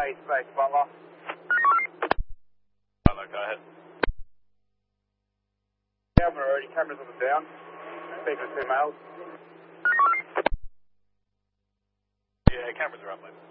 Space, Butler. Butler, go ahead. Down already, cameras on the down. Speaking to 2 males. Yeah, cameras are up, mate.